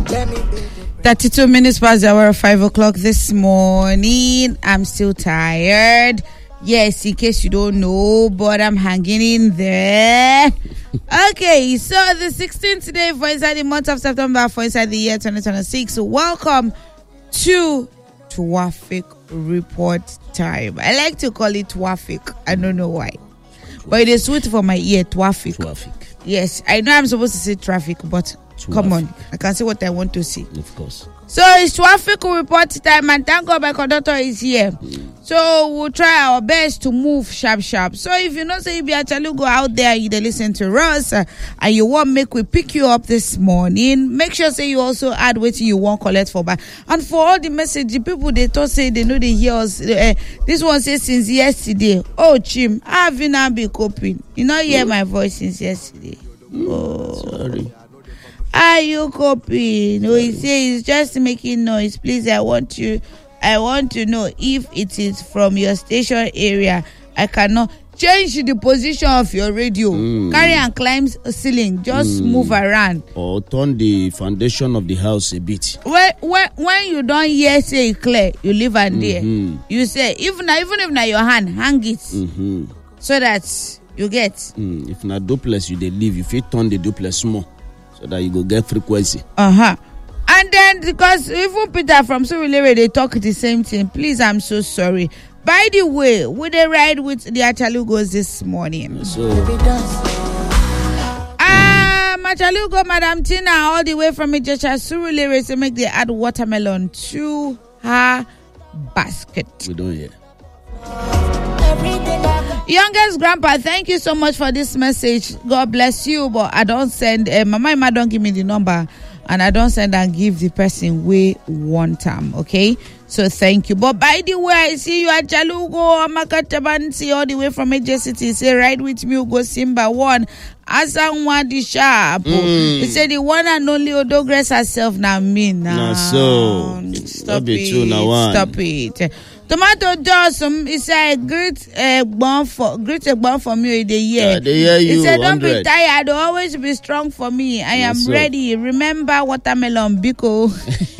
32 minutes past the hour of 5 o'clock this morning. I'm still tired. Yes, in case you don't know, but I'm hanging in there. Okay, so the 16th day for inside the month of September for inside the year 2026. So welcome to Traffic Report Time. I like to call it traffic. I don't know why. But it is sweet for my ear, traffic. Yes, I know I'm supposed to say traffic, but come on. I can say what I want to say. Of course. So it's traffic report time, and thank God my conductor is here. So we'll try our best to move sharp. So if you know, say you be actually go out there, you listen to us, and you want make we pick you up this morning, make sure say you also add what you want collect for back. And for all the message, the people they thought say they know they hear us. This one says since yesterday. Oh, Chim, how have you now been coping? You not hear my voice since yesterday. Oh, sorry. Are you coping? No, he says he's just making noise. Please, I want to know if it is from your station area. I cannot change the position of your radio. Carry and climb a ceiling. Just move around. Or turn the foundation of the house a bit. When you don't hear say it clear, you leave and there. You say even if na your hand, hang it so that you get. If na duplex you dey leave, you fit turn the duplex small. So that you go get frequency. And then, because even Peter from Surulere, they talk the same thing. Please, I'm so sorry. By the way, we they ride with the Achalugos this morning. So, Achalugo, Madam Tina, all the way from Ijesha Surulere, to make they add watermelon to her basket. We don't hear. Youngest grandpa, thank you so much for this message. God bless you. But I don't send, Mama Emma don't give me the number, and I don't send and give the person we one time. Okay, so thank you. But by the way, I see you at Jalugo, Amakatabansi, all the way from AJ City. Say, ride with me, go Simba 1. Asanwadi Sharp. He said the one and only Odogress herself now mean. Nah, so stop it. Stop it. Tomato Johnson, he said, great egg for me in the year. He said, don't be tired, always be strong for me. I am ready. Remember watermelon, Biko.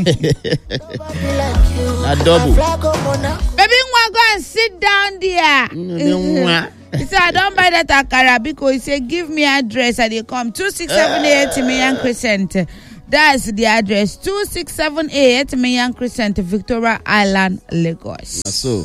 A double. Baby, go and sit down there. He said, I don't buy that akara because he said, give me address and they come 2678 Mayan Crescent. That's the address 2678 Mayan Crescent, Victoria Island, Lagos. So,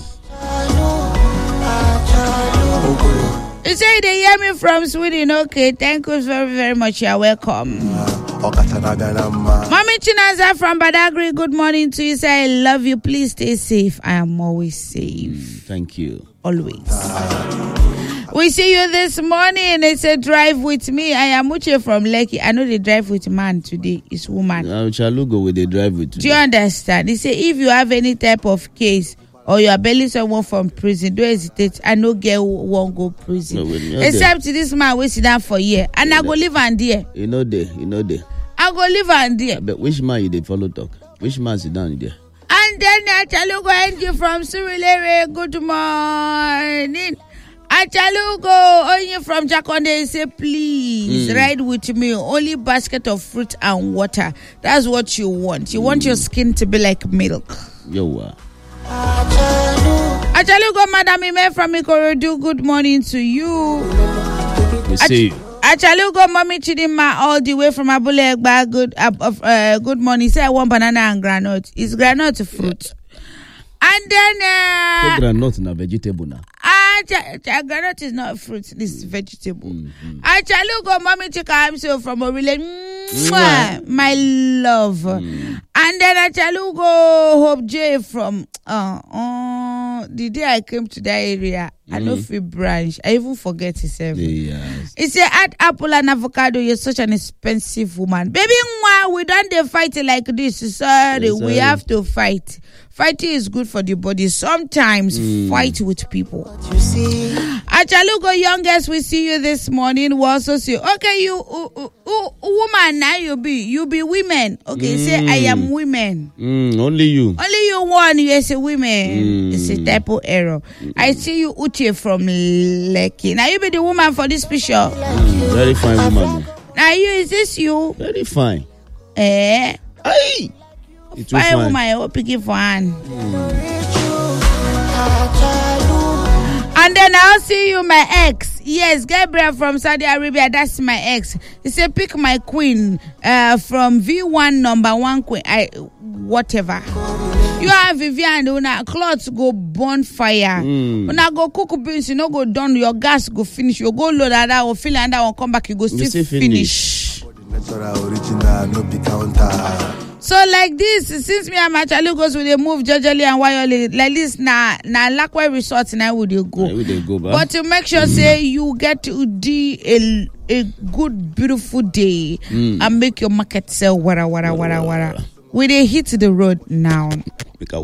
he said they hear me from Sweden. Okay, thank you very, very much. You're welcome. Mommy Chinaza from Badagry, good morning to you. Say I love you. Please stay safe. I am always safe. Thank you. Always. We see you this morning. It's a drive with me. I am Uche from Lekki. I know they drive with man today. It's woman. Chalugo with the drive with today. Do you understand? They say if you have any type of case or you are bailing someone from prison, don't hesitate. I know girl won't go prison. No, except this man will sit down for a year. And I go live and there. You know there. I go live and there. But which man you dey follow talk? Which man sit down there? And then Achalugo Angie from Surulere, good morning. Achalugo Onye from Jakonde say please ride with me. Only basket of fruit and water. That's what you want. You want your skin to be like milk. Yo. Achalugo Madam Ime from Ikorodu, good morning to you. We see you. Achalugo Mommy Chidima all the way from Abule Egba, good morning. Say I want banana and granite. Is granite fruit? And then granite is a vegetable now. Granite is not fruit, it's vegetable. Achalugo Mommy Chika so from Orile, my love. And then Achalugo Hope J from the day I came to that area, I know if branch, I even forget his name. Yes. He said, add apple and avocado, you're such an expensive woman. Baby, we don't fight it like this. Sorry, we have to fight. Fighting is good for the body. Sometimes fight with people. Achalugo youngest, we see you this morning. We also see, okay, you woman now you be women. Okay, say I am women. Only you one. You say women. It's a type of error. I see you Uche from Lekki. Now you be the woman for this picture. Very fine woman. Now you, is this you? Very fine. Eh? Hey, it's too Fine fine. woman, I picking for hand. And then I'll see you, my ex. Yes, Gabriel from Saudi Arabia. That's my ex. He said, pick my queen from V1 number 1 queen. Whatever. You have Vivian, una clothes go bonfire. Una go cook beans, you know, go done. Your gas go finish. You go load that or fill and that will come back. You go still finish. So like this, since me and actually goes with the move Jojoli and Wayoli, like this na Lakwa Resort now would you go? But to make sure say you get to do a good beautiful day and make your market sell wara. We dey hit the road now.